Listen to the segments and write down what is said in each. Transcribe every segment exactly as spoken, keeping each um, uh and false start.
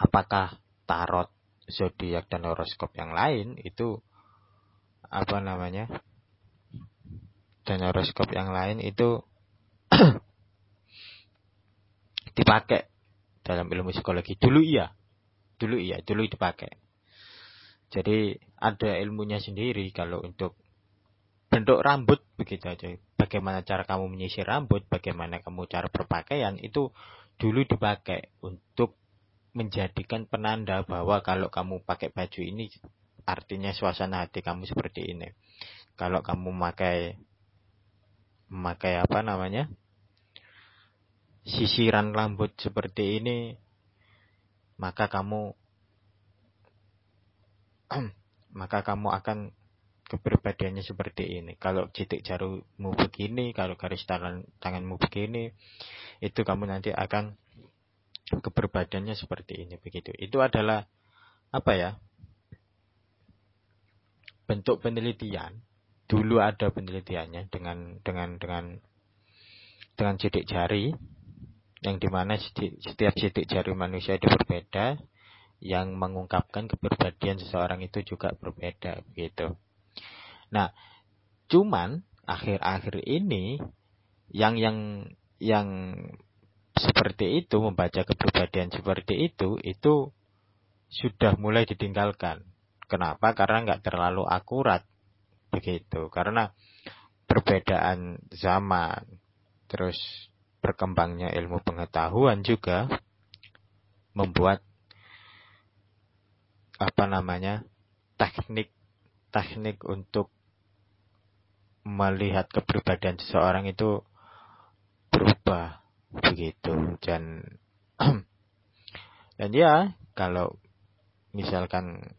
apakah tarot, zodiak dan horoskop yang lain itu apa namanya? Dan horoskop yang lain itu dipakai dalam ilmu psikologi. Dulu iya. Dulu iya, dulu dipakai. Jadi ada ilmunya sendiri kalau untuk bentuk rambut begitu aja. Bagaimana cara kamu menyisir rambut, bagaimana kamu cara berpakaian itu dulu dipakai untuk menjadikan penanda bahwa kalau kamu pakai baju ini artinya suasana hati kamu seperti ini. Kalau kamu memakai memakai apa namanya? Sisiran rambut seperti ini, maka kamu maka kamu akan kepribadiannya seperti ini. Kalau titik jarimu begini, kalau garis tangan tanganmu begini, itu kamu nanti akan kepribadiannya seperti ini begitu. Itu adalah apa ya? Bentuk penelitian. Dulu ada penelitiannya dengan dengan dengan dengan sidik jari, yang dimana setiap sidik jari manusia itu berbeda, yang mengungkapkan kepribadian seseorang itu juga berbeda begitu. Nah, cuman akhir-akhir ini yang yang yang seperti itu, membaca kepribadian seperti itu, itu sudah mulai ditinggalkan. Kenapa? Karena nggak terlalu akurat begitu. Karena perbedaan zaman, terus berkembangnya ilmu pengetahuan juga membuat apa namanya teknik teknik untuk melihat kepribadian seseorang itu berubah begitu. Dan dan ya kalau misalkan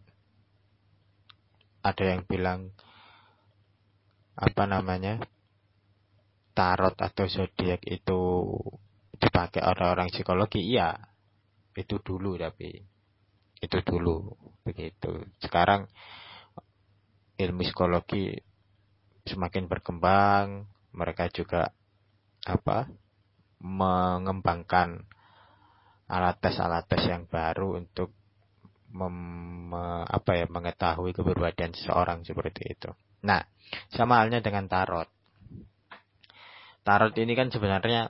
ada yang bilang apa namanya tarot atau zodiak itu dipakai orang-orang psikologi, iya itu dulu, tapi itu dulu begitu. Sekarang ilmu psikologi semakin berkembang, mereka juga apa mengembangkan alat tes alat tes yang baru untuk mem, apa ya mengetahui kepribadian seseorang seperti itu. Nah, sama halnya dengan tarot. Tarot ini kan sebenarnya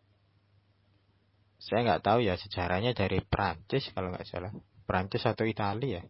saya nggak tahu ya sejarahnya dari Prancis kalau nggak salah, Prancis atau Italia.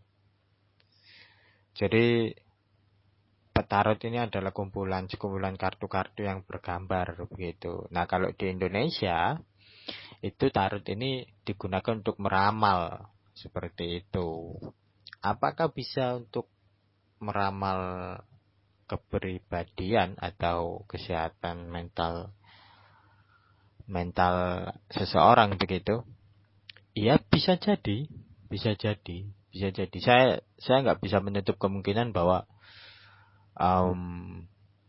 Jadi tarot ini adalah kumpulan kumpulan kartu-kartu yang bergambar begitu. Nah, kalau di Indonesia itu tarot ini digunakan untuk meramal seperti itu. Apakah bisa untuk meramal kepribadian atau kesehatan mental mental seseorang begitu? Iya, bisa jadi, bisa jadi, bisa jadi. Saya saya nggak bisa menutup kemungkinan bahwa um,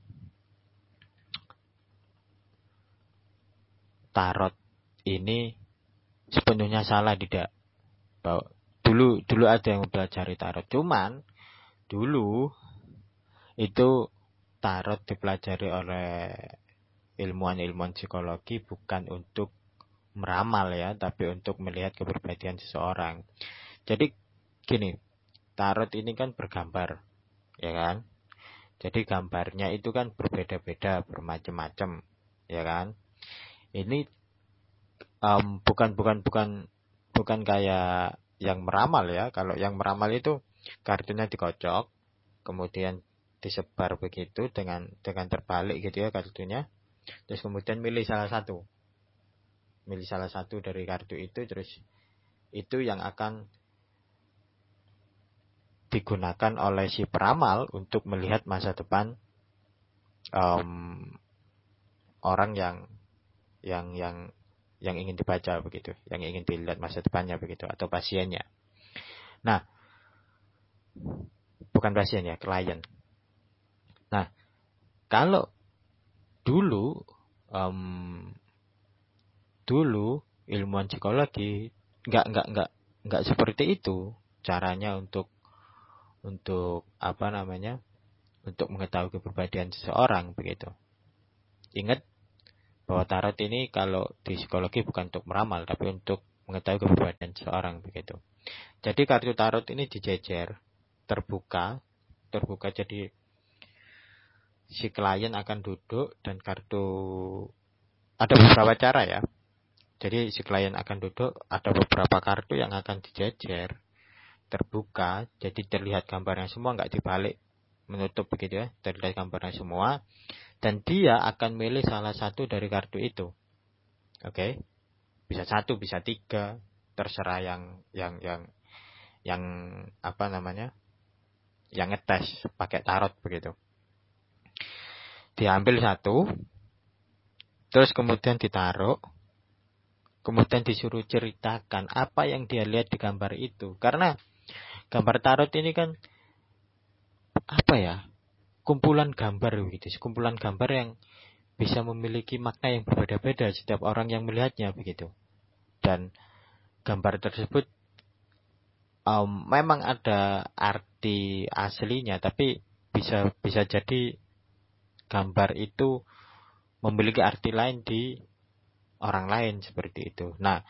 tarot ini sepenuhnya salah, tidak. Bahwa dulu dulu ada yang mempelajari tarot, cuman dulu itu tarot dipelajari oleh ilmuwan-ilmuwan psikologi bukan untuk meramal ya, tapi untuk melihat kepribadian seseorang. Jadi gini, tarot ini kan bergambar, ya kan? Jadi gambarnya itu kan berbeda-beda, bermacam-macam, ya kan? Ini um, bukan bukan bukan bukan kayak yang meramal ya. Kalau yang meramal itu kartunya dikocok, kemudian disebar begitu dengan dengan terbalik gitu ya kartunya. Terus kemudian milih salah satu. Milih salah satu dari kartu itu, terus itu yang akan digunakan oleh si peramal untuk melihat masa depan um, orang yang yang yang yang ingin dibaca begitu, yang ingin dilihat masa depannya begitu, atau pasiennya. Nah, bukan pasien ya, klien. Nah, kalau dulu um, dulu ilmuwan psikologi nggak nggak nggak nggak seperti itu caranya untuk untuk apa namanya untuk mengetahui kepribadian seseorang begitu. Ingat bahwa tarot ini kalau di psikologi bukan untuk meramal, tapi untuk mengetahui kepribadian seorang begitu. Jadi kartu tarot ini dijejer, terbuka, terbuka jadi si klien akan duduk dan kartu ada beberapa cara ya. Jadi si klien akan duduk, ada beberapa kartu yang akan dijejer, terbuka, jadi terlihat gambarnya semua, nggak dibalik, menutup begitu ya, terlihat gambarnya semua, dan dia akan milih salah satu dari kartu itu. Oke, okay? Bisa satu, bisa tiga, terserah yang yang yang yang apa namanya, yang ngetes pakai tarot begitu. Diambil satu, terus kemudian ditaruh. Kemudian disuruh ceritakan apa yang dia lihat di gambar itu. Karena gambar tarot ini kan apa ya? Kumpulan gambar gitu. Kumpulan gambar yang bisa memiliki makna yang berbeda-beda setiap orang yang melihatnya begitu. Dan gambar tersebut um, memang ada arti aslinya, tapi bisa bisa jadi gambar itu memiliki arti lain di orang lain seperti itu. Nah,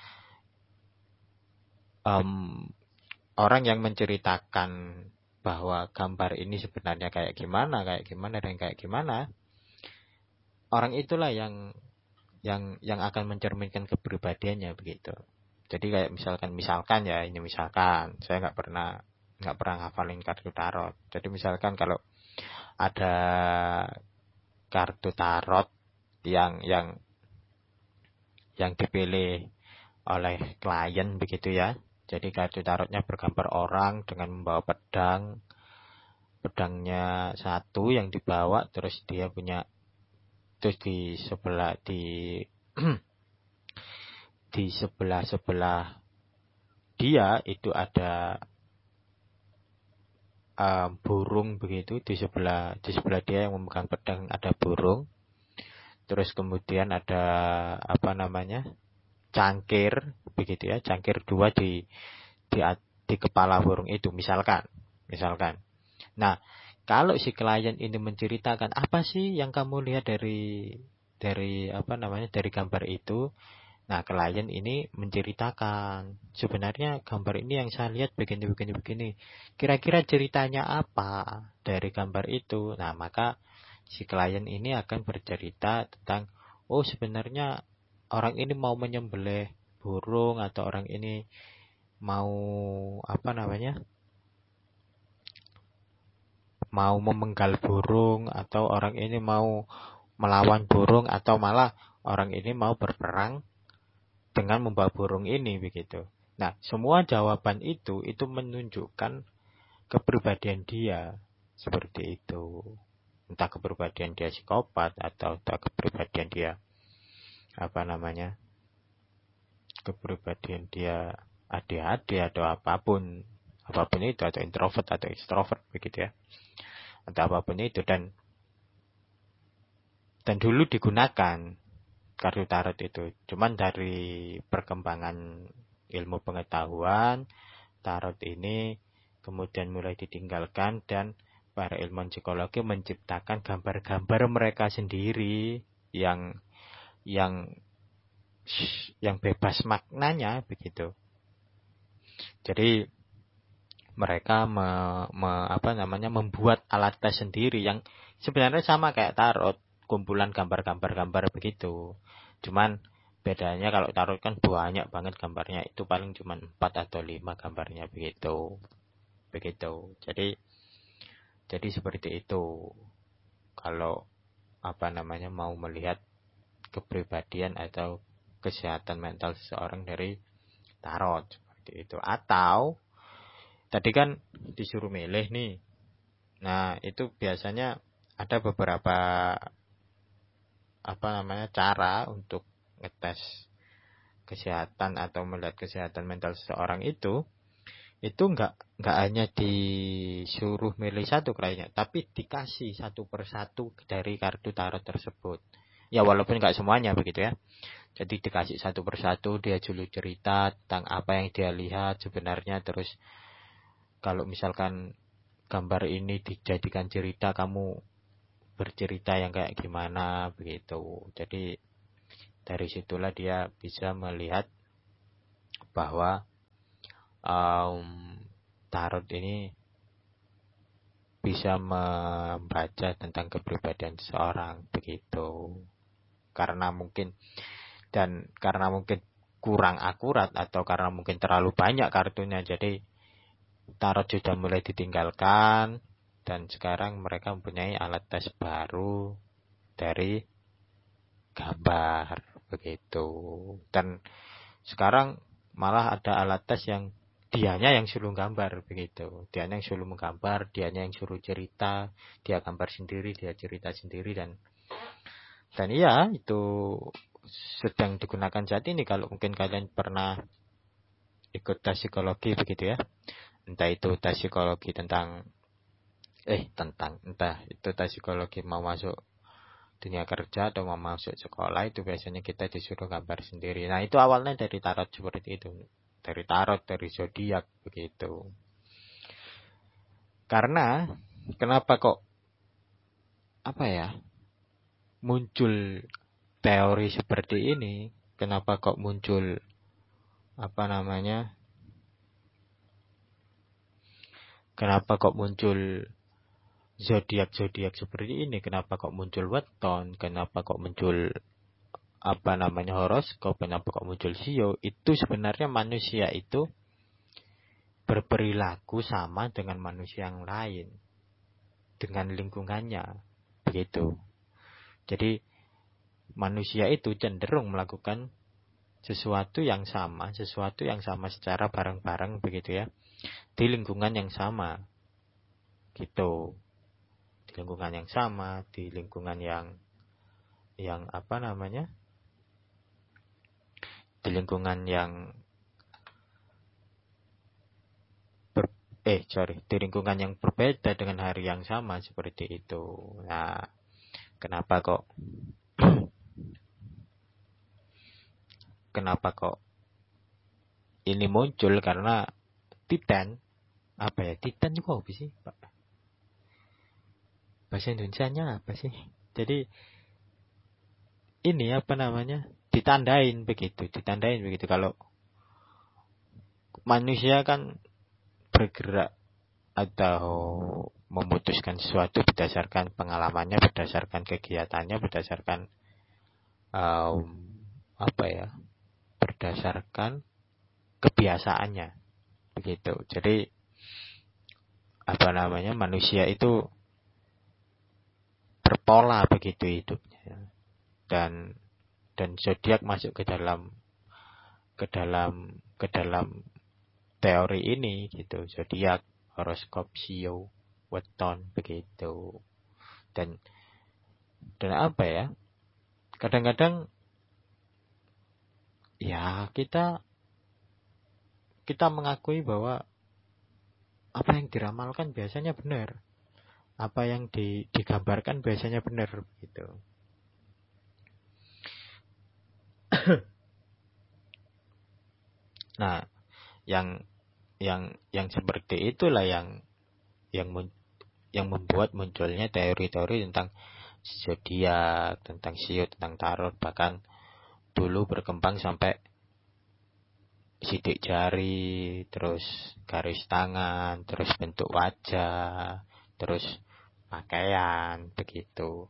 um, orang yang menceritakan bahwa gambar ini sebenarnya kayak gimana, kayak gimana dan kayak gimana, orang itulah yang yang yang akan mencerminkan kepribadiannya begitu. Jadi kayak misalkan misalkan ya ini misalkan saya nggak pernah nggak pernah ngafalin kartu tarot. Jadi misalkan kalau ada kartu tarot yang yang yang dipilih oleh klien begitu ya. Jadi kartu tarotnya bergambar orang dengan membawa pedang. Pedangnya satu yang dibawa, terus dia punya, terus di sebelah di di sebelah sebelah dia itu ada um, burung begitu. Di sebelah di sebelah dia yang memegang pedang ada burung. Terus kemudian ada apa namanya, cangkir begitu ya, cangkir dua di di di kepala burung itu misalkan misalkan nah, kalau si klien ini menceritakan apa sih yang kamu lihat dari dari apa namanya dari gambar itu, nah klien ini menceritakan sebenarnya gambar ini yang saya lihat begini begini begini, kira-kira ceritanya apa dari gambar itu. Nah, maka si klien ini akan bercerita tentang, oh sebenarnya orang ini mau menyembelih burung, atau orang ini mau apa namanya, mau memenggal burung, atau orang ini mau melawan burung, atau malah orang ini mau berperang dengan membawa burung ini begitu. Nah, semua jawaban itu itu menunjukkan kepribadian dia seperti itu. Entah kepribadian dia psikopat atau entah kepribadian dia apa namanya, kepribadian dia A D H D atau apapun apapun itu, atau introvert atau extrovert begitu ya, atau apapun itu. Dan dan dulu digunakan kartu tarot itu, cuman dari perkembangan ilmu pengetahuan tarot ini kemudian mulai ditinggalkan, dan para ilmuwan psikologi menciptakan gambar-gambar mereka sendiri yang yang yang bebas maknanya begitu. Jadi mereka me, me, apa namanya membuat alat tes sendiri yang sebenarnya sama kayak tarot, kumpulan gambar-gambar-gambar begitu. Cuman bedanya kalau tarot kan banyak banget gambarnya, itu paling cuma empat atau lima gambarnya begitu. Begitu. Jadi jadi seperti itu. Kalau apa namanya mau melihat kepribadian atau kesehatan mental seseorang dari tarot seperti itu. Atau tadi kan disuruh milih nih. Nah, itu biasanya ada beberapa apa namanya cara untuk ngetes kesehatan atau melihat kesehatan mental seseorang itu. Itu enggak enggak hanya disuruh milih satu kliennya, tapi dikasih satu persatu dari kartu tarot tersebut. Ya walaupun enggak semuanya begitu ya. Jadi dikasih satu persatu, dia dulu cerita tentang apa yang dia lihat sebenarnya. Terus kalau misalkan gambar ini dijadikan cerita, kamu bercerita yang kayak gimana begitu. Jadi dari situlah dia bisa melihat bahwa um, tarot ini bisa membaca tentang kepribadian seseorang begitu. Karena mungkin dan karena mungkin kurang akurat atau karena mungkin terlalu banyak kartunya, jadi tarot sudah mulai ditinggalkan dan sekarang mereka mempunyai alat tes baru dari gambar begitu. Dan sekarang malah ada alat tes yang dianya yang suruh gambar begitu. Dianya yang suruh menggambar, dianya yang suruh cerita, dia gambar sendiri, dia cerita sendiri dan dan iya itu sedang digunakan saat ini. Kalau mungkin kalian pernah ikut tes psikologi begitu ya. Entah itu tes psikologi tentang eh tentang entah itu tes psikologi mau masuk dunia kerja atau mau masuk sekolah, itu biasanya kita disuruh gambar sendiri. Nah, itu awalnya dari tarot seperti itu. Dari tarot, dari zodiak begitu. Karena kenapa kok apa ya? Muncul teori seperti ini? Kenapa kok muncul apa namanya? Kenapa kok muncul zodiak-zodiak seperti ini? Kenapa kok muncul weton? Kenapa kok muncul apa namanya horoskop? Kenapa kok muncul sio? Itu sebenarnya manusia itu berperilaku sama dengan manusia yang lain, dengan lingkungannya, begitu. Jadi manusia itu cenderung melakukan sesuatu yang sama, sesuatu yang sama secara bareng-bareng begitu ya, di lingkungan yang sama, gitu. Di lingkungan yang sama, di lingkungan yang yang apa namanya, di lingkungan yang ber, eh sorry, di lingkungan yang berbeda dengan hari yang sama seperti itu. Nah, kenapa kok kenapa kok ini muncul? Karena Titan, apa ya, Titan juga apa sih Pak? Bahasa Indonesianya apa sih? Jadi ini apa namanya, ditandain begitu, ditandain begitu. Kalau manusia kan bergerak atau memutuskan sesuatu berdasarkan pengalamannya, berdasarkan kegiatannya, berdasarkan um, apa ya, berdasarkan kebiasaannya begitu. Jadi apa namanya, manusia itu berpola begitu hidupnya, dan dan zodiak masuk ke dalam ke dalam ke dalam teori ini gitu. Zodiak, horoskop, sio, weton begitu. Dan dan apa ya, kadang-kadang ya kita kita mengakui bahwa apa yang diramalkan biasanya benar, apa yang di, digambarkan biasanya benar gitu. Nah, yang yang yang seperti itulah yang yang yang membuat munculnya teori-teori tentang zodiak, tentang sio, tentang tarot. Bahkan dulu berkembang sampai sidik jari, terus garis tangan, terus bentuk wajah, terus pakaian begitu.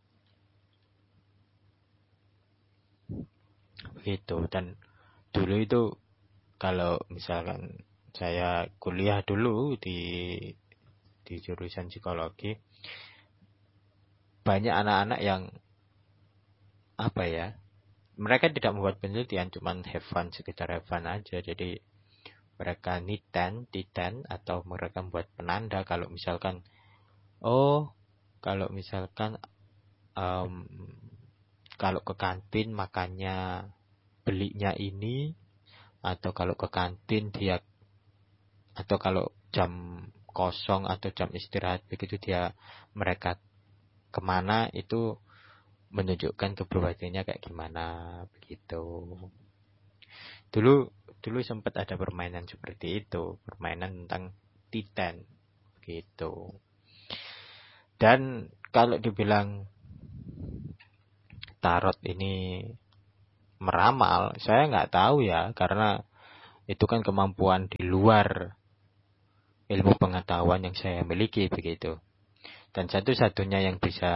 Begitu. Dan dulu itu kalau misalkan saya kuliah dulu di di jurusan psikologi, banyak anak-anak yang apa ya, mereka tidak membuat penelitian, cuman have fun, sekedar have fun aja. Jadi mereka niten, titen, atau mereka membuat penanda kalau misalkan, oh, kalau misalkan um, kalau ke kantin makannya belinya ini, atau kalau ke kantin dia, atau kalau jam kosong atau jam istirahat begitu dia, mereka kemana, itu menunjukkan kepribadiannya kayak gimana begitu. Dulu dulu sempat ada permainan seperti itu, permainan tentang Titan gitu. Dan kalau dibilang tarot ini meramal, saya nggak tahu ya, karena Itu kan kemampuan di luar ilmu pengetahuan yang saya miliki begitu. Dan satu-satunya yang bisa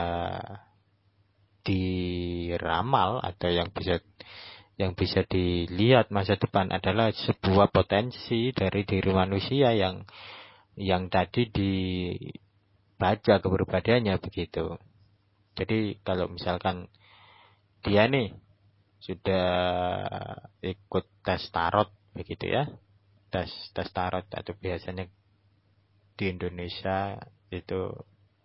diramal atau yang bisa yang bisa dilihat masa depan adalah sebuah potensi dari diri manusia yang yang tadi dibaca kepribadiannya begitu. Jadi kalau misalkan dia nih sudah ikut tes tarot begitu ya, tes tes tarot atau biasanya di Indonesia itu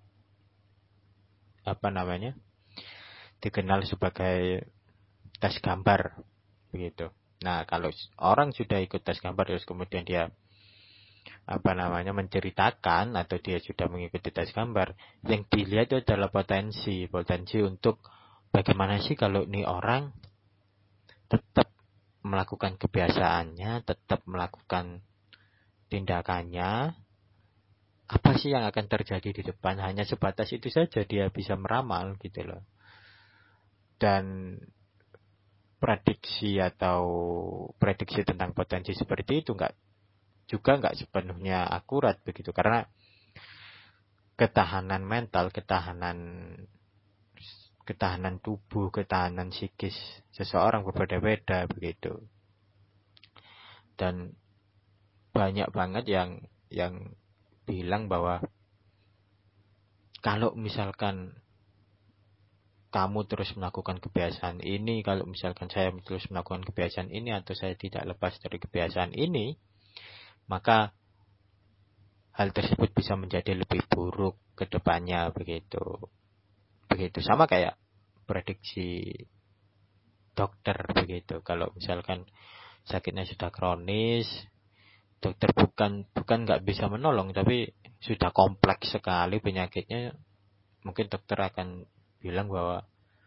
apa namanya dikenal sebagai tes gambar begitu. Nah, kalau orang sudah ikut tes gambar terus kemudian dia apa namanya menceritakan atau dia sudah mengikuti tes gambar, yang dilihat itu adalah potensi, potensi untuk bagaimana sih kalau nih orang tetap melakukan kebiasaannya, tetap melakukan tindakannya, apa sih yang akan terjadi di depan? Hanya sebatas itu saja dia bisa meramal gitu loh. Dan prediksi atau prediksi tentang potensi seperti itu enggak juga enggak sepenuhnya akurat begitu, karena ketahanan mental, ketahanan ketahanan tubuh, ketahanan psikis seseorang berbeda-beda begitu. Dan banyak banget yang yang bilang bahwa kalau misalkan kamu terus melakukan kebiasaan ini, kalau misalkan saya terus melakukan kebiasaan ini atau saya tidak lepas dari kebiasaan ini, maka hal tersebut bisa menjadi lebih buruk ke depannya begitu. Begitu sama kayak prediksi dokter begitu. Kalau misalkan sakitnya sudah kronis, dokter bukan bukan nggak bisa menolong, tapi sudah kompleks sekali penyakitnya, mungkin dokter akan bilang bahwa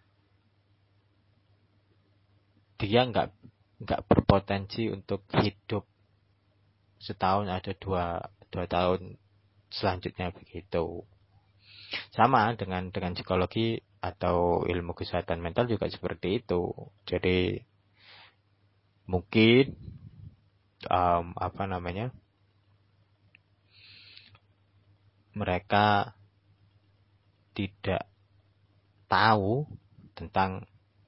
dia nggak nggak berpotensi untuk hidup setahun atau dua dua tahun selanjutnya begitu. Sama dengan dengan psikologi atau ilmu kesehatan mental juga seperti itu. Jadi mungkin um, apa namanya mereka tidak tahu tentang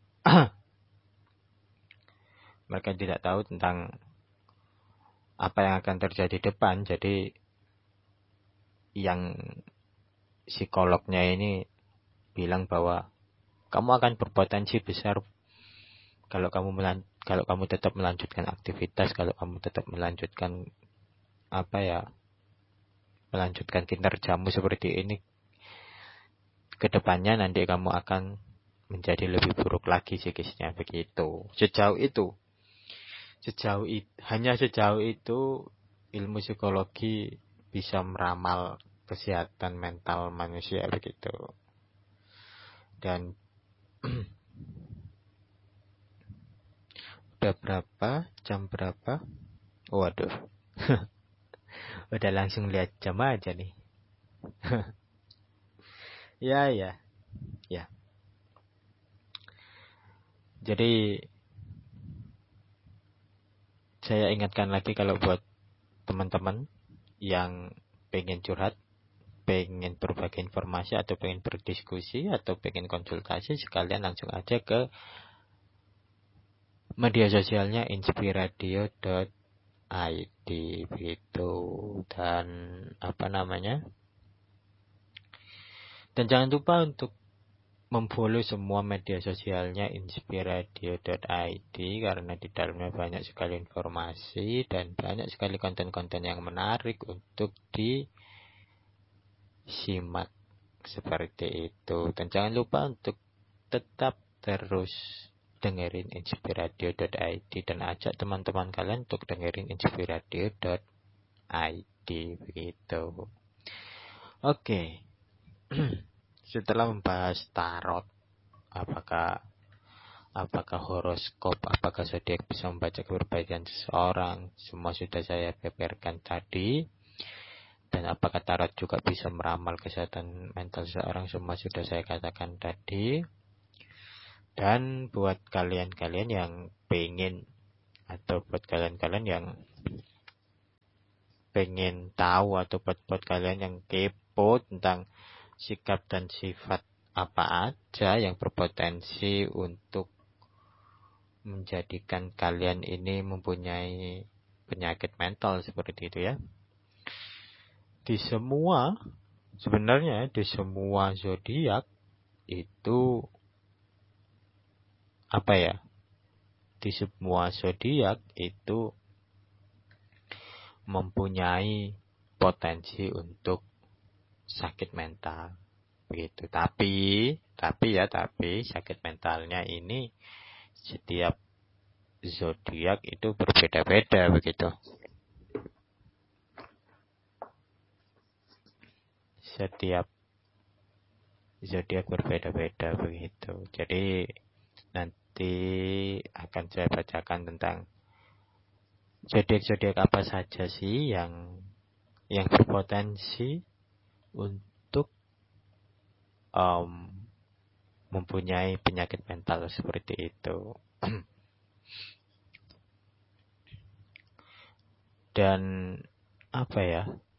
mereka tidak tahu tentang apa yang akan terjadi depan. Jadi yang psikolognya ini bilang bahwa kamu akan berpotensi besar kalau kamu melan- kalau kamu tetap melanjutkan aktivitas, kalau kamu tetap melanjutkan apa ya melanjutkan kinerjamu seperti ini, kedepannya nanti kamu akan menjadi lebih buruk lagi psikisnya begitu. Sejauh itu, sejauh itu, hanya sejauh itu ilmu psikologi bisa meramal kesehatan mental manusia begitu. Dan udah berapa? Jam berapa? Waduh. Udah langsung lihat jam aja nih. Ya, ya. Ya. Jadi saya ingatkan lagi kalau buat teman-teman yang pengen curhat, pengen berbagi informasi atau pengen berdiskusi atau pengen konsultasi, sekalian langsung aja ke media sosialnya inspiradio dot i d begitu. Dan apa namanya? Dan jangan lupa untuk memfollow semua media sosialnya inspiradio dot i d karena di dalamnya banyak sekali informasi dan banyak sekali konten-konten yang menarik untuk disimak seperti itu. Dan jangan lupa untuk tetap terus dengerin inspiradio dot i d dan ajak teman-teman kalian untuk dengerin inspiradio dot i d begitu. Oke. Setelah membahas tarot, apakah apakah horoskop, apakah zodiak bisa membaca kepribadian seseorang, semua sudah saya beberkan tadi. Dan apakah tarot juga bisa meramal kesehatan mental seseorang, semua sudah saya katakan tadi. Dan buat kalian-kalian yang pengen atau buat kalian-kalian yang pengen tahu, atau buat, buat kalian yang kepo tentang sikap dan sifat apa aja yang berpotensi untuk menjadikan kalian ini mempunyai penyakit mental seperti itu ya. Di semua, sebenarnya di semua zodiak itu apa ya? Di semua zodiak itu mempunyai potensi untuk sakit mental begitu. Tapi, tapi ya, tapi sakit mentalnya ini setiap zodiak itu berbeda-beda begitu. Setiap zodiak berbeda-beda begitu. Jadi nanti akan saya bacakan tentang zodiak-zodiak apa saja sih yang yang berpotensi untuk um, mempunyai penyakit mental seperti itu. Dan apa ya?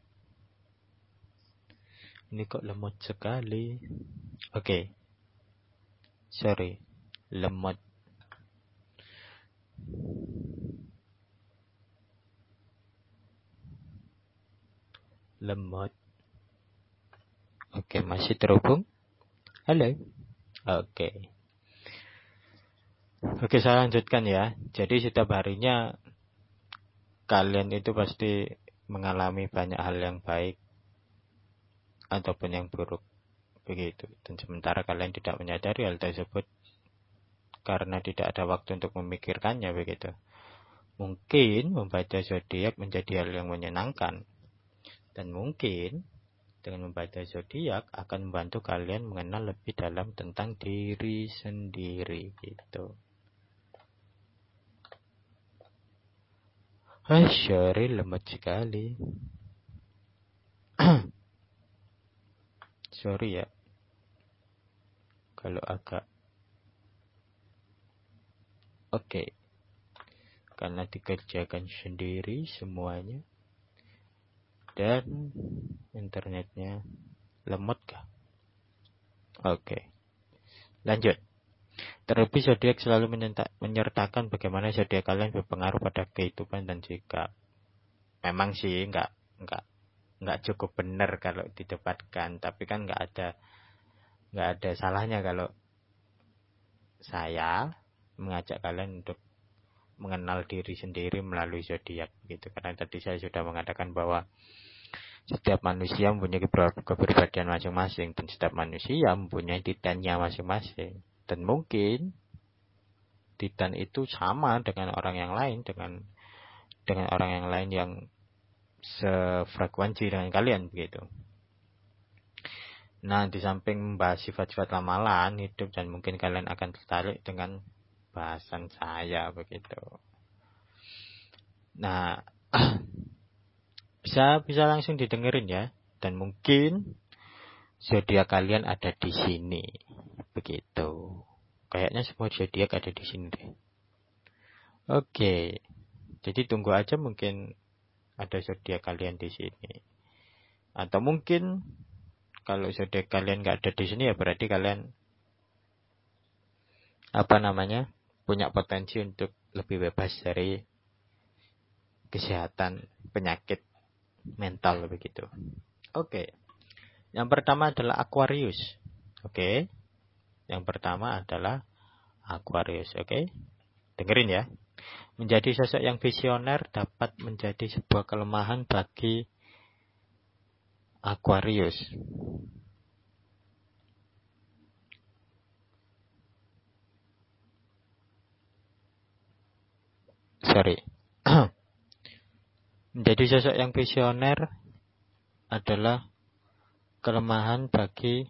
Ini kok lemot sekali. Oke. Okay. Sorry. Lemot. Lemot. Oke, okay, masih terhubung? Halo. Oke. Okay. Oke, okay, saya lanjutkan ya. Jadi setiap harinya kalian itu pasti mengalami banyak hal yang baik ataupun yang buruk begitu. Dan sementara kalian tidak menyadari hal tersebut karena tidak ada waktu untuk memikirkannya begitu. Mungkin membaca zodiak menjadi hal yang menyenangkan, dan mungkin dengan membaca zodiak akan membantu kalian mengenal lebih dalam tentang diri sendiri gitu. Ah, sorry, lemot sekali. Sorry ya, kalau agak oke, okay. Karena dikerjakan sendiri semuanya dan internetnya lemot kah? Oke, okay. Lanjut. Terlebih zodiak selalu menyertakan bagaimana zodiak kalian berpengaruh pada kehidupan dan sikap. Memang sih nggak nggak nggak cukup benar kalau didebatkan, tapi kan nggak ada nggak ada salahnya kalau saya mengajak kalian untuk mengenal diri sendiri melalui zodiak gitu. Karena tadi saya sudah mengatakan bahwa setiap manusia mempunyai kepribadian masing-masing, dan setiap manusia mempunyai titannya masing-masing. Dan mungkin titan itu sama dengan orang yang lain, dengan dengan orang yang lain yang sefrekuensi dengan kalian begitu. Nah, di samping membahas sifat-sifat ramalan hidup, dan mungkin kalian akan tertarik dengan bahasan saya begitu. Nah, bisa bisa langsung didengerin ya, dan mungkin zodiak kalian ada di sini begitu. Kayaknya semua zodiak ada di sini deh. Oke, jadi tunggu aja, mungkin ada zodiak kalian di sini. Atau mungkin kalau zodiak kalian nggak ada di sini, ya berarti kalian apa namanya punya potensi untuk lebih bebas dari kesehatan penyakit mental begitu. Oke, yang pertama adalah Aquarius. Oke, yang pertama adalah Aquarius. Oke, dengerin ya. Menjadi sosok yang visioner dapat menjadi sebuah kelemahan bagi Aquarius. Sorry. Menjadi sosok yang visioner adalah kelemahan bagi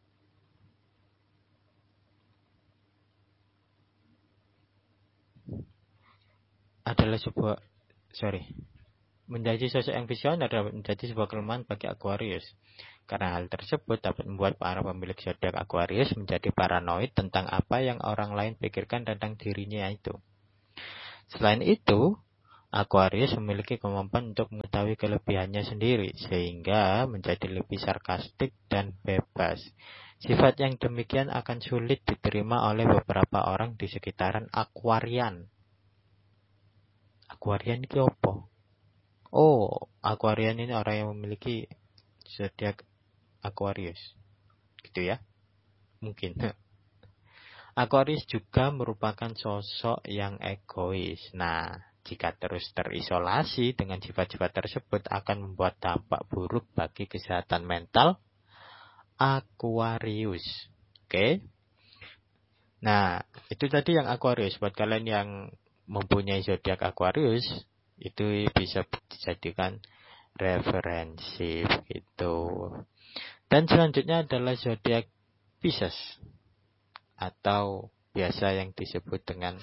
adalah sebuah sorry menjadi sosok yang visioner adalah menjadi sebuah kelemahan bagi Aquarius. Karena hal tersebut dapat membuat para pemilik zodiak Aquarius menjadi paranoid tentang apa yang orang lain pikirkan tentang dirinya itu. Selain itu, Aquarius memiliki kemampuan untuk mengetahui kelebihannya sendiri, sehingga menjadi lebih sarkastik dan bebas. Sifat yang demikian akan sulit diterima oleh beberapa orang di sekitaran Aquarian. Aquarian itu apa? Oh, Aquarian ini orang yang memiliki zodiak Aquarius. Gitu ya? Mungkin. Aquarius juga merupakan sosok yang egois. Nah, jika terus terisolasi dengan sifat-sifat tersebut akan membuat dampak buruk bagi kesehatan mental Aquarius. Oke. Okay? Nah, itu tadi yang Aquarius. Buat kalian yang mempunyai zodiak Aquarius, itu bisa dijadikan referensi gitu. Dan selanjutnya adalah zodiak Pisces, atau biasa yang disebut dengan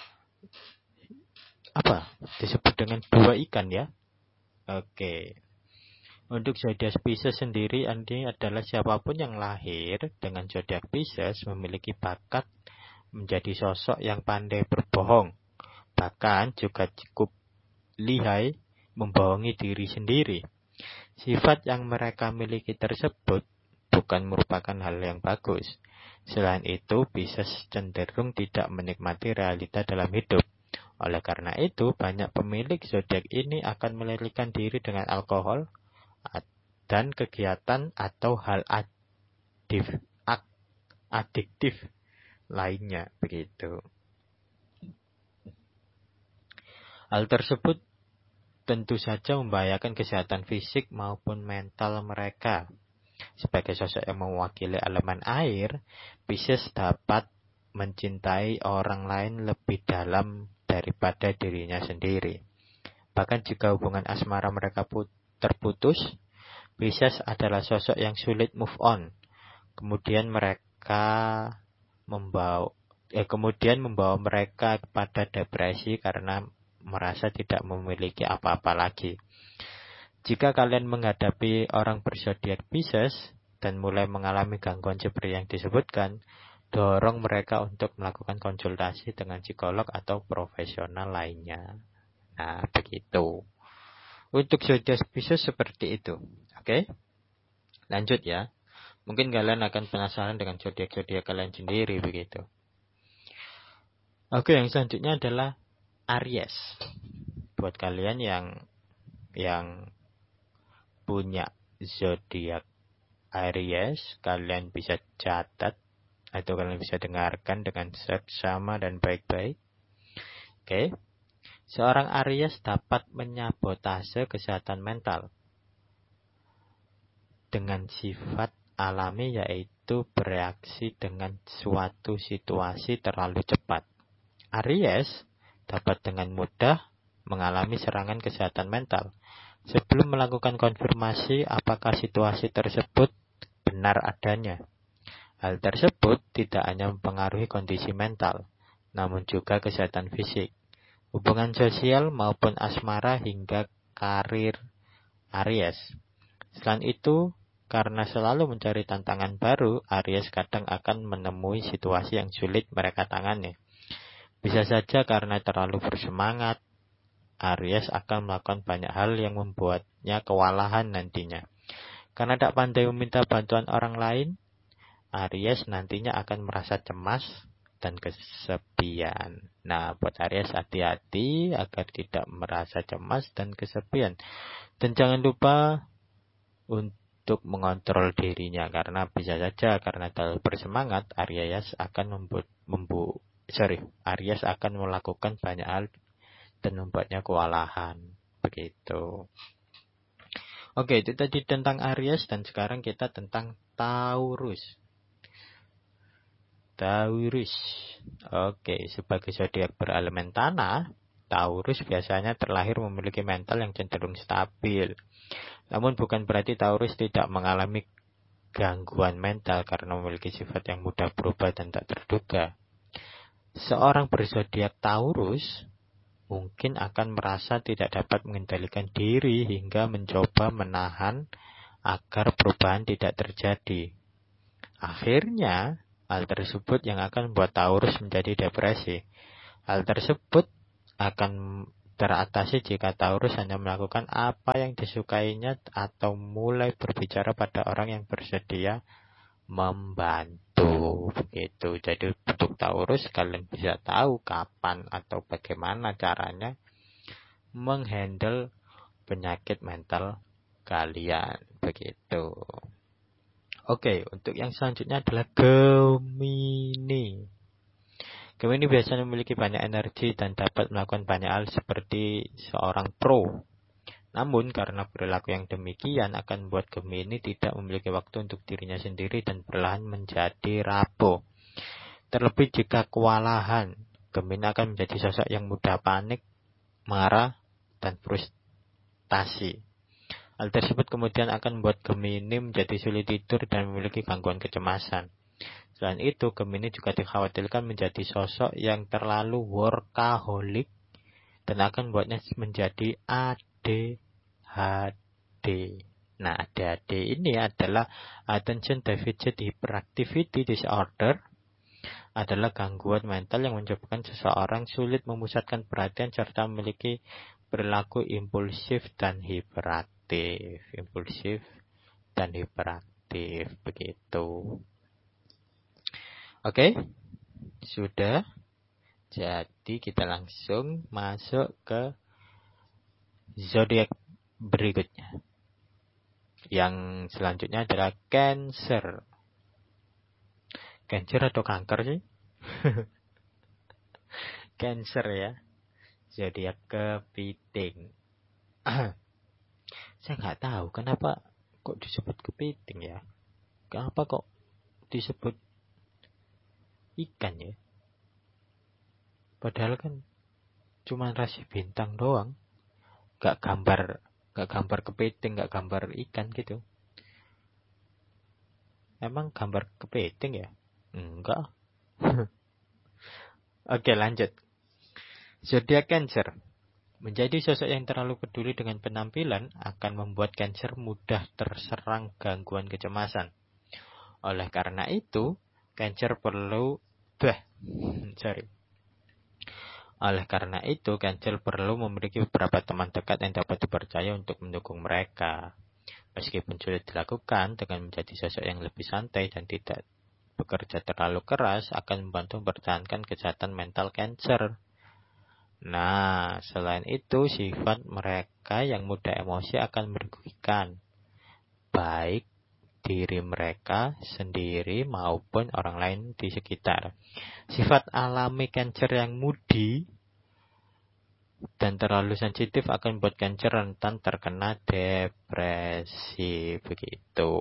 apa? Disebut dengan dua ikan ya. Oke. Untuk zodiak Pisces sendiri, ini adalah siapapun yang lahir dengan zodiak Pisces memiliki bakat menjadi sosok yang pandai berbohong. Bahkan juga cukup lihai membohongi diri sendiri. Sifat yang mereka miliki tersebut bukan merupakan hal yang bagus. Selain itu, Pisces cenderung tidak menikmati realita dalam hidup. Oleh karena itu, banyak pemilik zodiak ini akan melarikan diri dengan alkohol dan kegiatan atau hal adif, ak, adiktif lainnya. Begitu. Hal tersebut tentu saja membahayakan kesehatan fisik maupun mental mereka. Sebagai sosok yang mewakili elemen air, Pisces dapat mencintai orang lain lebih dalam daripada dirinya sendiri. Bahkan jika hubungan asmara mereka terputus, Pisces adalah sosok yang sulit move on. Kemudian mereka membawa eh, kemudian membawa mereka kepada depresi karena merasa tidak memiliki apa-apa lagi. Jika kalian menghadapi orang berzodiak Pisces dan mulai mengalami gangguan seperti yang disebutkan, dorong mereka untuk melakukan konsultasi dengan psikolog atau profesional lainnya. Nah, begitu. Untuk zodiak Pisces seperti itu. Oke? Lanjut ya. Mungkin kalian akan penasaran dengan zodiak-zodiak kalian sendiri begitu. Oke, yang selanjutnya adalah Aries. Buat kalian yang yang punya zodiak Aries, kalian bisa catat atau kalian bisa dengarkan dengan seksama dan baik-baik. Oke. Seorang Aries dapat menyabotase kesehatan mental dengan sifat alami, yaitu bereaksi dengan suatu situasi terlalu cepat. Aries dapat dengan mudah mengalami serangan kesehatan mental sebelum melakukan konfirmasi apakah situasi tersebut benar adanya. Hal tersebut tidak hanya mempengaruhi kondisi mental, namun juga kesehatan fisik, hubungan sosial maupun asmara hingga karir Aries. Selain itu, karena selalu mencari tantangan baru, Aries kadang akan menemui situasi yang sulit mereka tangani. Bisa saja karena terlalu bersemangat, Aries akan melakukan banyak hal yang membuatnya kewalahan nantinya. Karena tak pandai meminta bantuan orang lain, Aries nantinya akan merasa cemas dan kesepian. Nah, buat Aries hati-hati agar tidak merasa cemas dan kesepian. Dan jangan lupa untuk mengontrol dirinya, karena bisa saja karena terlalu bersemangat, Aries akan membuat membu sorry, Aries akan melakukan banyak hal dan membuatnya kewalahan. Begitu. Oke, itu tadi tentang Aries, dan sekarang kita tentang Taurus. Taurus. Oke, sebagai zodiak berelemen tanah, Taurus biasanya terlahir memiliki mental yang cenderung stabil. Namun bukan berarti Taurus tidak mengalami gangguan mental karena memiliki sifat yang mudah berubah dan tak terduga. Seorang berzodiak Taurus mungkin akan merasa tidak dapat mengendalikan diri hingga mencoba menahan agar perubahan tidak terjadi. Akhirnya, hal tersebut yang akan membuat Taurus menjadi depresi. Hal tersebut akan teratasi jika Taurus hanya melakukan apa yang disukainya atau mulai berbicara pada orang yang bersedia membantu. Begitu. Jadi untuk Taurus kalian bisa tahu kapan atau bagaimana caranya menghandle penyakit mental kalian. Begitu. Oke, untuk yang selanjutnya adalah Gemini. Gemini biasanya memiliki banyak energi dan dapat melakukan banyak hal seperti seorang pro. Namun karena perilaku yang demikian akan membuat Gemini tidak memiliki waktu untuk dirinya sendiri dan perlahan menjadi rapuh. Terlebih jika kewalahan, Gemini akan menjadi sosok yang mudah panik, marah, dan frustasi. Hal tersebut kemudian akan membuat Gemini menjadi sulit tidur dan memiliki gangguan kecemasan. Selain itu, Gemini juga dikhawatirkan menjadi sosok yang terlalu workaholic dan akan membuatnya menjadi A D H D. Nah, A D H D ini adalah Attention Deficit Hyperactivity Disorder, adalah gangguan mental yang menyebabkan seseorang sulit memusatkan perhatian serta memiliki perilaku impulsif dan hiperaktif. Impulsif dan hiperaktif, begitu. Oke, sudah. Jadi kita langsung masuk ke zodiak berikutnya. Yang selanjutnya adalah Cancer. Cancer atau kanker sih? Cancer ya. Zodiak kepiting. Saya nggak tahu kenapa kok disebut kepiting ya. Kenapa kok disebut ikan ya? Padahal kan cuma rasi bintang doang, gak gambar, gak gambar kepiting, gak gambar ikan gitu. Emang gambar kepiting ya? Enggak. Oke, lanjut. Zodiak Cancer. Menjadi sosok yang terlalu peduli dengan penampilan akan membuat Cancer mudah terserang gangguan kecemasan. Oleh karena itu, Cancer perlu bah, sorry. Oleh karena itu, Cancer perlu memiliki beberapa teman dekat yang dapat dipercaya untuk mendukung mereka. Meskipun sulit dilakukan, dengan menjadi sosok yang lebih santai dan tidak bekerja terlalu keras akan membantu mempertahankan kesehatan mental Cancer. Nah, selain itu, sifat mereka yang mudah emosi akan merugikan baik diri mereka sendiri maupun orang lain di sekitar. Sifat alami Cancer yang moody dan terlalu sensitif akan membuat Cancer rentan terkena depresi, begitu.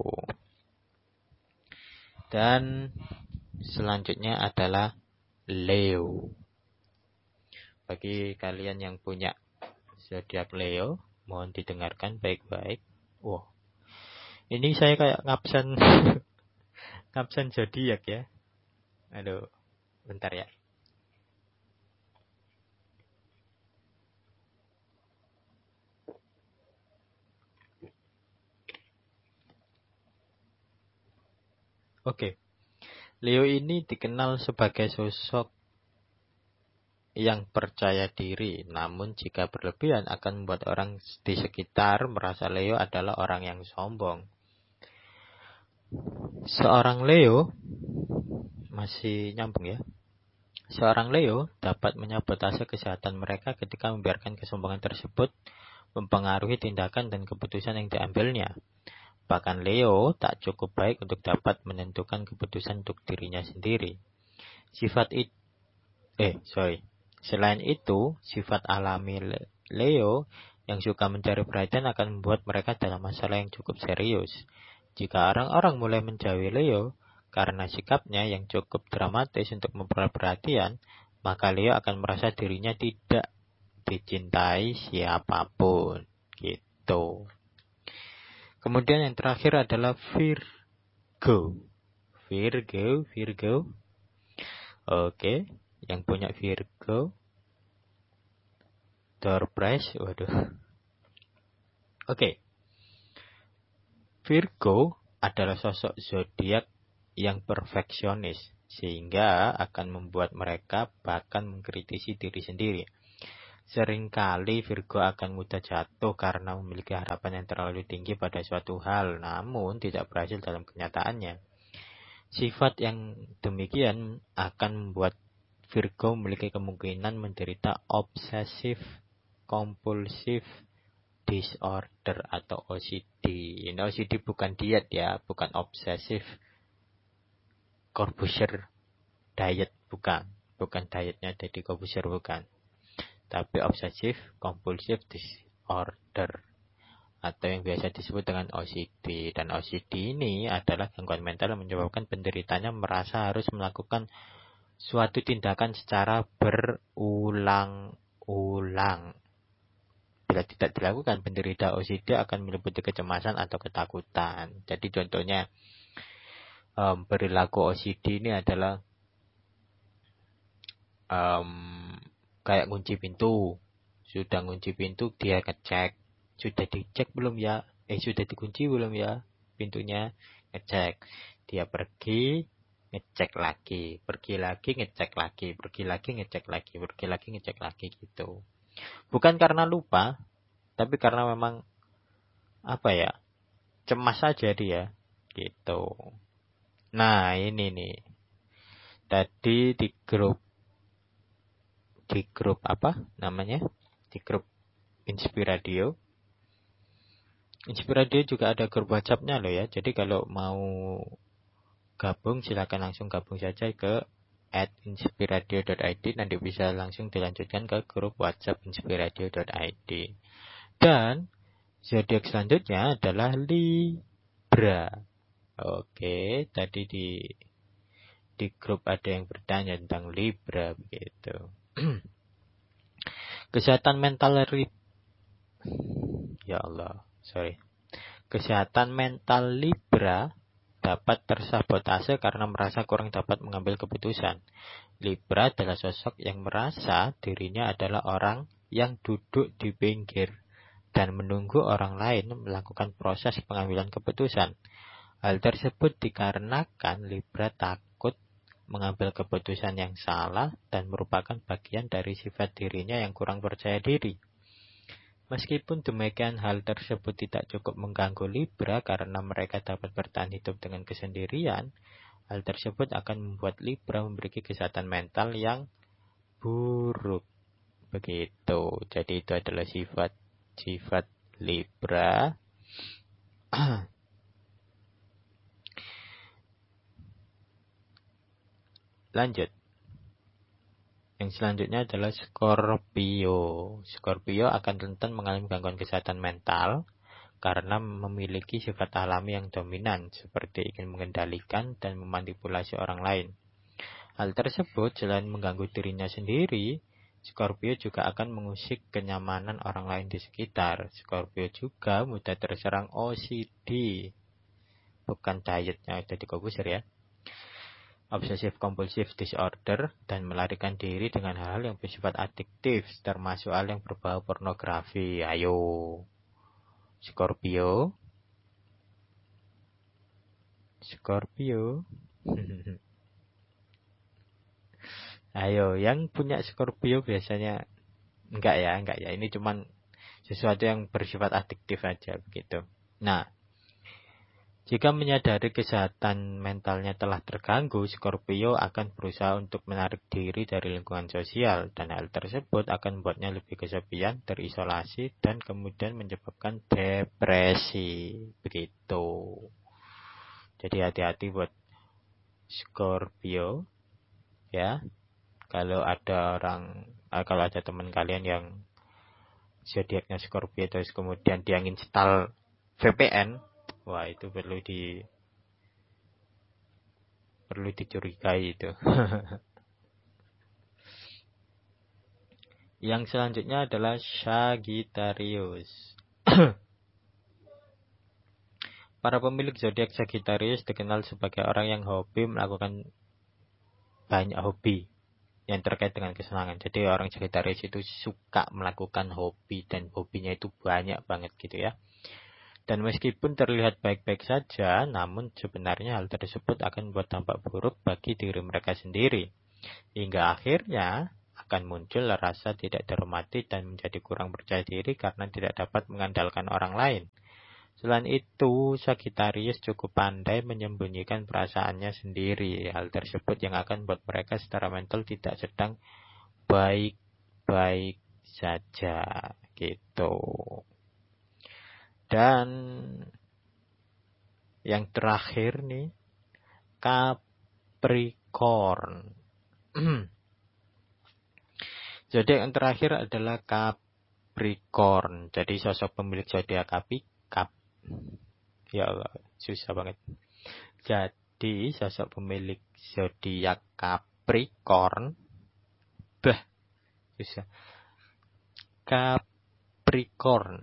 Dan selanjutnya adalah Leo. Bagi kalian yang punya zodiak Leo, mohon didengarkan baik-baik. Wow. Ini saya kayak ngabsen ngabsen zodiak ya. Aduh, bentar ya. Oke. Leo ini dikenal sebagai sosok yang percaya diri, namun jika berlebihan akan membuat orang di sekitar merasa Leo adalah orang yang sombong. Seorang Leo, masih nyambung ya. Seorang Leo dapat menyabotase kesehatan mereka ketika membiarkan kesombongan tersebut mempengaruhi tindakan dan keputusan yang diambilnya. Bahkan Leo tak cukup baik untuk dapat menentukan keputusan untuk dirinya sendiri. Sifat itu, eh sorry, selain itu, sifat alami Leo yang suka mencari perhatian akan membuat mereka dalam masalah yang cukup serius. Jika orang-orang mulai menjauhi Leo karena sikapnya yang cukup dramatis untuk memperoleh perhatian, maka Leo akan merasa dirinya tidak dicintai siapapun. Gitu. Kemudian yang terakhir adalah Virgo. Virgo, Virgo. Oke, yang punya Virgo. Door prize, waduh. Oke. Virgo adalah sosok zodiak yang perfeksionis, sehingga akan membuat mereka bahkan mengkritisi diri sendiri. Seringkali Virgo akan mudah jatuh karena memiliki harapan yang terlalu tinggi pada suatu hal, namun tidak berhasil dalam kenyataannya. Sifat yang demikian akan membuat Virgo memiliki kemungkinan menderita obsesif kompulsif disorder atau O C D. Ini O C D bukan diet ya, bukan obsesif Corbusier diet, bukan. Bukan dietnya jadi Corbusier, bukan. Tapi obsesif kompulsif disorder atau yang biasa disebut dengan O C D. Dan O C D ini adalah gangguan mental yang menyebabkan penderitanya merasa harus melakukan suatu tindakan secara berulang-ulang. Bila tidak dilakukan, penderita O C D akan meliputi kecemasan atau ketakutan. Jadi contohnya um, perilaku O C D ini adalah um, kayak kunci pintu. Sudah kunci pintu, dia ngecek. Sudah dicek belum ya? Eh, sudah dikunci belum ya pintunya? Ngecek. Dia pergi, ngecek lagi. Pergi lagi, ngecek lagi. Pergi lagi, ngecek lagi. Pergi lagi, ngecek lagi gitu. Bukan karena lupa, tapi karena memang, apa ya, cemas saja dia. Gitu. Nah, ini nih. Tadi di grup di grup apa namanya? Di grup Inspiradio. Inspiradio juga ada grup WhatsApp-nya loh ya. Jadi kalau mau gabung silakan langsung gabung saja ke at inspiradio dot i d, nanti bisa langsung dilanjutkan ke grup WhatsApp inspiradio dot i d. Dan zodiak selanjutnya adalah Libra. Oke, tadi di di grup ada yang bertanya tentang Libra begitu. Kesehatan mental Libra. Ya Allah, sorry. Kesehatan mental Libra dapat tersabotase karena merasa kurang dapat mengambil keputusan. Libra adalah sosok yang merasa dirinya adalah orang yang duduk di pinggir dan menunggu orang lain melakukan proses pengambilan keputusan. Hal tersebut dikarenakan Libra takut mengambil keputusan yang salah dan merupakan bagian dari sifat dirinya yang kurang percaya diri. Meskipun demikian, hal tersebut tidak cukup mengganggu Libra karena mereka dapat bertahan hidup dengan kesendirian. Hal tersebut akan membuat Libra memiliki kesehatan mental yang buruk. Begitu. Jadi itu adalah sifat-sifat Libra. Lanjut. Yang selanjutnya adalah Scorpio. Scorpio akan rentan mengalami gangguan kesehatan mental karena memiliki sifat alami yang dominan, seperti ingin mengendalikan dan memanipulasi orang lain. Hal tersebut selain mengganggu dirinya sendiri, Scorpio juga akan mengusik kenyamanan orang lain di sekitar. Scorpio juga mudah terserang O C D. Bukan dietnya udah dikobusir ya. Obsesif kompulsif disorder dan melarikan diri dengan hal-hal yang bersifat adiktif, termasuk hal yang berbau pornografi. Ayo, Scorpio, Scorpio. Ayo, yang punya Scorpio biasanya enggak ya, enggak ya. Ini cuman sesuatu yang bersifat adiktif aja begitu. Nah, jika menyadari kesehatan mentalnya telah terganggu, Scorpio akan berusaha untuk menarik diri dari lingkungan sosial, dan hal tersebut akan membuatnya lebih kesepian, terisolasi, dan kemudian menyebabkan depresi. Begitu. Jadi hati-hati buat Scorpio, ya. Kalau ada orang, kalau ada teman kalian yang zodiaknya Scorpio terus kemudian dia install V P N, wah itu perlu di perlu dicurigai itu. Yang selanjutnya adalah Sagittarius. Para pemilik zodiak Sagittarius dikenal sebagai orang yang hobi melakukan banyak hobi yang terkait dengan kesenangan. Jadi orang Sagittarius itu suka melakukan hobi dan hobinya itu banyak banget gitu ya. Dan meskipun terlihat baik-baik saja, namun sebenarnya hal tersebut akan membuat dampak buruk bagi diri mereka sendiri. Hingga akhirnya akan muncul rasa tidak dihormati dan menjadi kurang percaya diri karena tidak dapat mengandalkan orang lain. Selain itu, Sagittarius cukup pandai menyembunyikan perasaannya sendiri. Hal tersebut yang akan membuat mereka secara mental tidak sedang baik-baik saja gitu. Dan yang terakhir nih, Capricorn. Zodiak yang terakhir adalah Capricorn. Jadi sosok pemilik zodiak Capi, Cap. Ya Allah, susah banget. Jadi sosok pemilik zodiak Capricorn, bah, susah. Capricorn.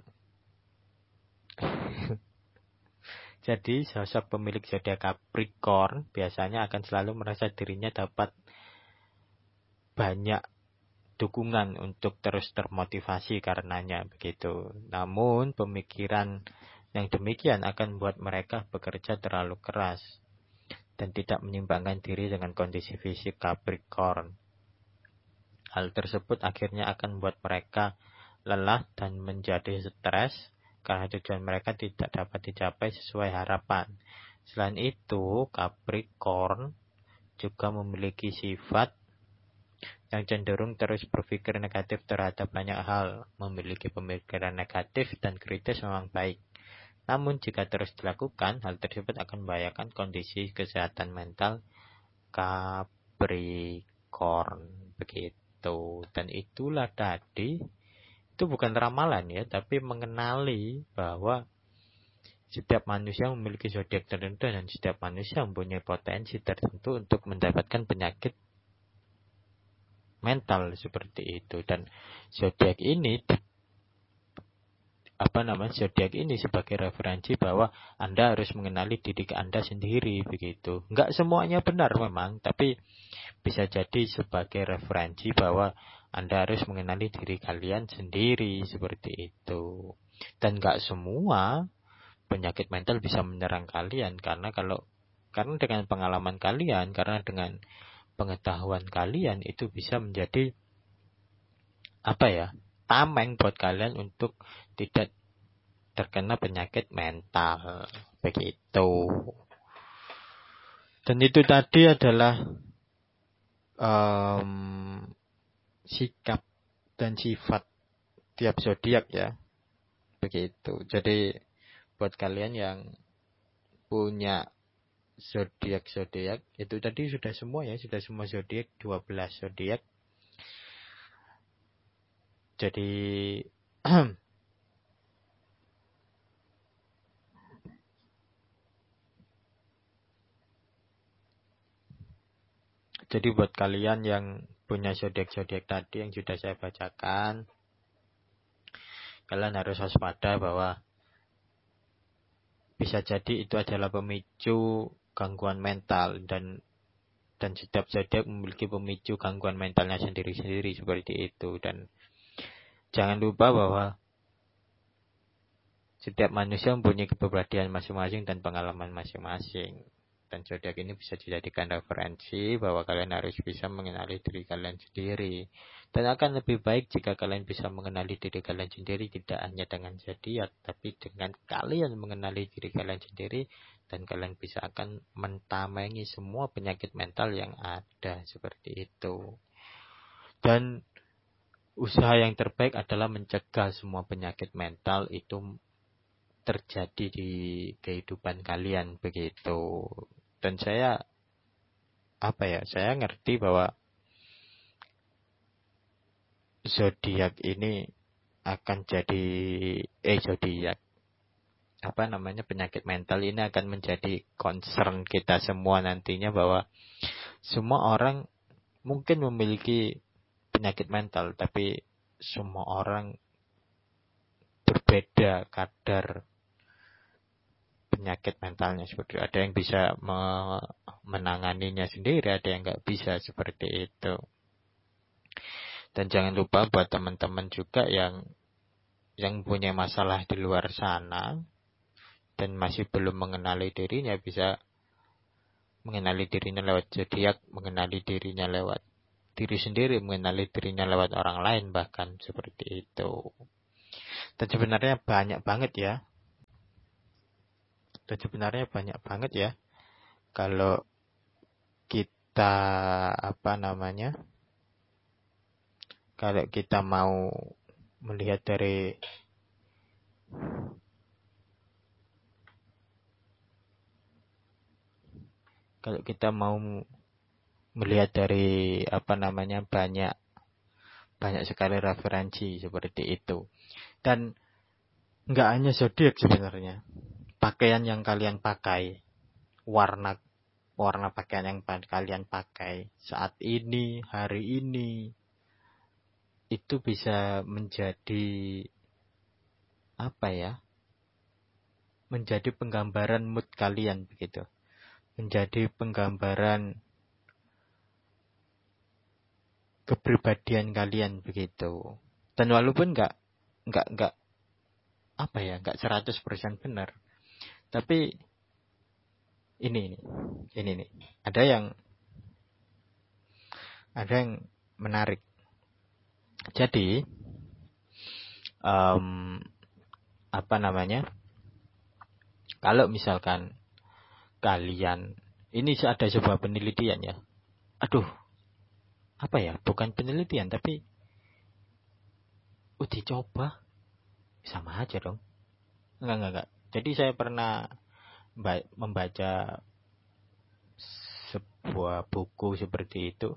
Jadi sosok pemilik zodiak Capricorn biasanya akan selalu merasa dirinya dapat banyak dukungan untuk terus termotivasi karenanya begitu. Namun pemikiran yang demikian akan membuat mereka bekerja terlalu keras dan tidak menyimbangkan diri dengan kondisi fisik Capricorn. Hal tersebut akhirnya akan membuat mereka lelah dan menjadi stres karena tujuan mereka tidak dapat dicapai sesuai harapan. Selain itu, Capricorn juga memiliki sifat yang cenderung terus berpikir negatif terhadap banyak hal. Memiliki pemikiran negatif dan kritis memang baik. Namun jika terus dilakukan, hal tersebut akan membahayakan kondisi kesehatan mental Capricorn. Begitu. Dan itulah tadi, itu bukan ramalan ya, tapi mengenali bahwa setiap manusia memiliki zodiak tertentu dan setiap manusia mempunyai potensi tertentu untuk mendapatkan penyakit mental seperti itu. Dan zodiak ini apa namanya zodiak ini sebagai referensi bahwa Anda harus mengenali diri Anda sendiri begitu. Enggak semuanya benar memang, tapi bisa jadi sebagai referensi bahwa Anda harus mengenali diri kalian sendiri seperti itu. Dan enggak semua penyakit mental bisa menyerang kalian karena kalau karena dengan pengalaman kalian, karena dengan pengetahuan kalian itu bisa menjadi apa ya? tameng buat kalian untuk tidak terkena penyakit mental begitu. Dan itu tadi adalah um, sikap dan sifat tiap zodiak ya begitu. Jadi buat kalian yang punya zodiak-zodiak itu tadi sudah semua ya, sudah semua zodiak, dua belas zodiak. Jadi Jadi buat kalian yang punya zodiak-zodiak tadi yang sudah saya bacakan, kalian harus waspada bahwa bisa jadi itu adalah pemicu gangguan mental dan dan setiap zodiak memiliki pemicu gangguan mentalnya sendiri-sendiri seperti itu. Dan jangan lupa bahwa setiap manusia mempunyai kepribadian masing-masing dan pengalaman masing-masing. Dan zodiak ini bisa dijadikan referensi bahwa kalian harus bisa mengenali diri kalian sendiri. Dan akan lebih baik jika kalian bisa mengenali diri kalian sendiri tidak hanya dengan zodiak, tapi dengan kalian mengenali diri kalian sendiri dan kalian bisa akan mentamengi semua penyakit mental yang ada seperti itu. Dan usaha yang terbaik adalah mencegah semua penyakit mental itu terjadi di kehidupan kalian begitu. Dan saya apa ya saya ngerti bahwa zodiak ini akan jadi eh zodiak apa namanya penyakit mental ini akan menjadi concern kita semua nantinya, bahwa semua orang mungkin memiliki penyakit mental, tapi semua orang berbeda kadar penyakit mentalnya seperti itu. Ada yang bisa me- menanganinya sendiri, ada yang nggak bisa seperti itu. Dan jangan lupa buat teman-teman juga yang yang punya masalah di luar sana dan masih belum mengenali dirinya, bisa mengenali dirinya lewat zodiak, mengenali dirinya lewat diri sendiri, mengenali dirinya lewat orang lain bahkan seperti itu. Dan sebenarnya banyak banget ya. Dan sebenarnya banyak banget ya. Kalau kita apa namanya? Kalau kita mau melihat dari kalau kita mau melihat dari apa namanya banyak banyak sekali referensi seperti itu. Dan nggak hanya zodiak sebenarnya. Pakaian yang kalian pakai, warna warna pakaian yang kalian pakai saat ini, hari ini, itu bisa menjadi apa ya? Menjadi penggambaran mood kalian begitu. Menjadi penggambaran kepribadian kalian begitu. Dan walaupun nggak nggak nggak apa ya, nggak seratus persen benar, tapi ini ini ini nih, ada yang ada yang menarik. Jadi um, apa namanya? Kalau misalkan kalian, ini ada sebuah penelitian ya. Aduh, apa ya? Bukan penelitian tapi uji coba. Sama aja dong. Enggak, enggak, enggak. Jadi saya pernah membaca sebuah buku seperti itu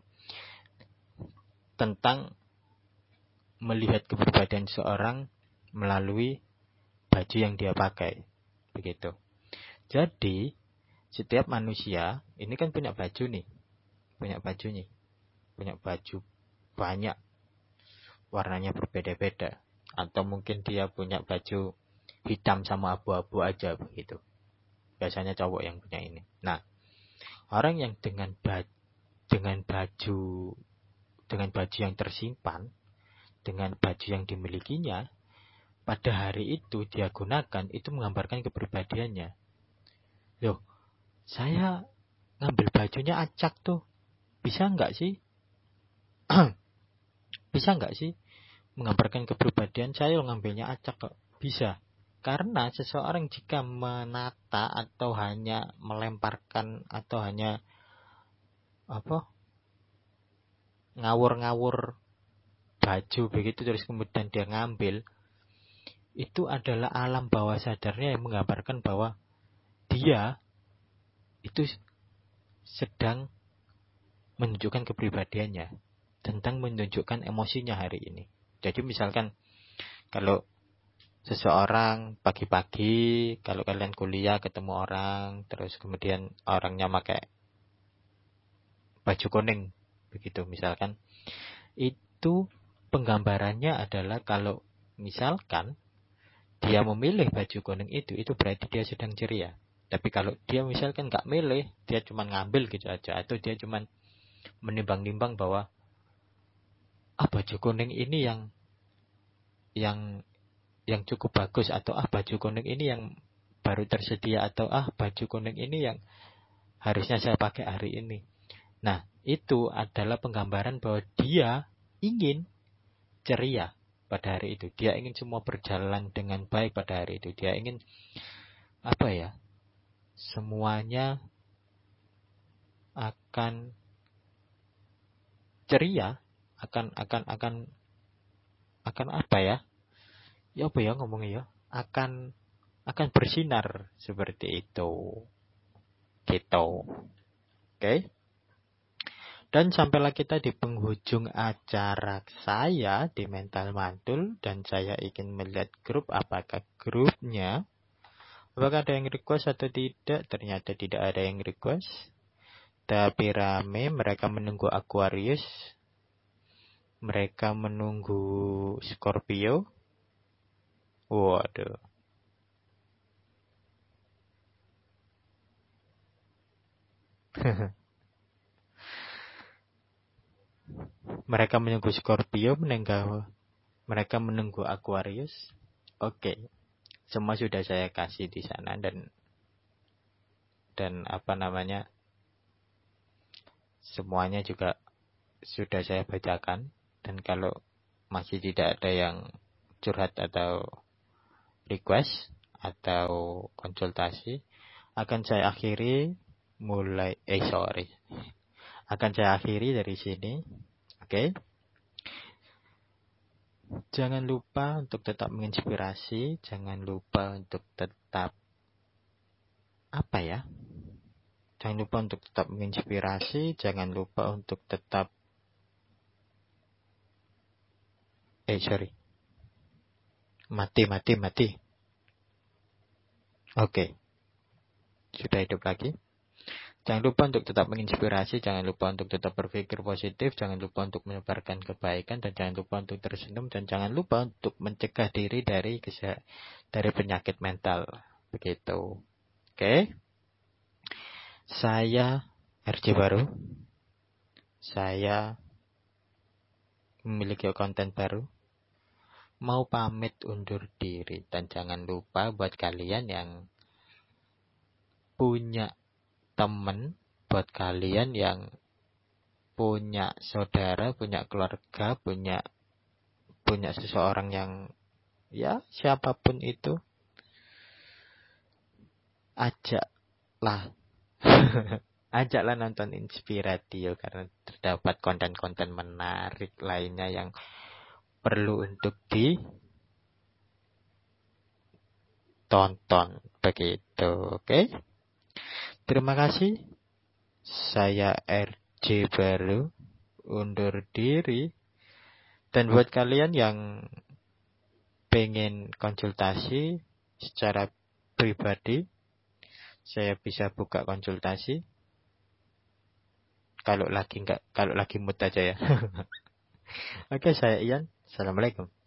tentang melihat kepribadian seorang melalui baju yang dia pakai. Begitu. Jadi, setiap manusia ini kan punya baju nih. Punya baju nih. Punya baju banyak. Warnanya berbeda-beda. Atau mungkin dia punya baju hitam sama abu-abu aja begitu. Biasanya cowok yang punya ini. Nah, orang yang dengan baju, dengan baju dengan baju yang tersimpan, dengan baju yang dimilikinya, pada hari itu dia gunakan, itu menggambarkan kepribadiannya. Loh, saya ngambil bajunya acak tuh. Bisa nggak sih? Bisa nggak sih? Menggambarkan kepribadian saya ngambilnya acak kok. Bisa. Karena seseorang jika menata atau hanya melemparkan atau hanya apa ngawur-ngawur baju begitu terus kemudian dia ngambil, itu adalah alam bawah sadarnya yang menggambarkan bahwa dia itu sedang menunjukkan kepribadiannya, tentang menunjukkan emosinya hari ini. Jadi misalkan kalau seseorang pagi-pagi, kalau kalian kuliah ketemu orang, terus kemudian orangnya pakai baju kuning, begitu misalkan, itu penggambarannya adalah kalau misalkan dia memilih baju kuning itu, itu berarti dia sedang ceria. Tapi kalau dia misalkan nggak milih, dia cuma ngambil gitu aja, atau dia cuma menimbang-nimbang bahwa ah baju kuning ini yang yang yang cukup bagus, atau ah baju kuning ini yang baru tersedia, atau ah baju kuning ini yang harusnya saya pakai hari ini. Nah, itu adalah penggambaran bahwa dia ingin ceria pada hari itu. Dia ingin semua berjalan dengan baik pada hari itu. Dia ingin apa ya? Semuanya akan ceria, akan akan akan akan apa ya? Ya apa ya ngomongnya ya? Akan akan bersinar seperti itu. Gitu. Oke. Okay? Dan sampailah kita di penghujung acara saya di Mental Mantul, dan saya ingin melihat grup, apakah grupnya, apakah ada yang request atau tidak. Ternyata tidak ada yang request. Tapi rame, mereka menunggu Aquarius, mereka menunggu Scorpio. Waduh. Mereka menunggu Scorpio, menunggu mereka menunggu Aquarius. Oke. Semua sudah saya kasih di sana, dan dan apa namanya? Semuanya juga sudah saya bacakan. Dan kalau masih tidak ada yang curhat atau request atau konsultasi, akan saya akhiri mulai eh sorry akan saya akhiri dari sini. Oke, okay? Jangan lupa untuk tetap menginspirasi, jangan lupa untuk tetap apa ya jangan lupa untuk tetap menginspirasi, jangan lupa untuk tetap eh sorry mati mati mati oke okay. Sudah hidup lagi. Jangan lupa untuk tetap menginspirasi, jangan lupa untuk tetap berpikir positif, jangan lupa untuk menyebarkan kebaikan, dan jangan lupa untuk tersenyum, dan jangan lupa untuk mencegah diri dari kese- dari penyakit mental. Begitu. Oke. Okay? Saya R J Baru. Saya memiliki konten baru. Mau pamit undur diri, dan jangan lupa buat kalian yang punya teman, buat kalian yang punya saudara, punya keluarga, punya punya seseorang yang ya siapapun itu, ajaklah ajaklah nonton Inspiradio, karena terdapat konten-konten menarik lainnya yang perlu untuk ditonton. Begitu, oke? Okay? Terima kasih. Saya R J Baru undur diri. Dan buat kalian yang pengen konsultasi secara pribadi, saya bisa buka konsultasi. Kalau lagi enggak, kalau lagi mood aja ya. Oke, saya Ian. Assalamualaikum.